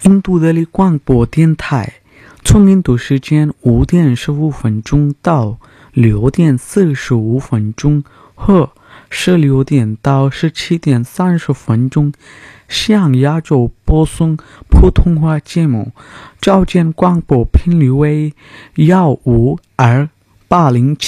印度德里广播电台，从印度时间5点15分钟到6点45分钟和16点到17点30分钟，向亚洲播送普通话节目。找见广播频率为152-807。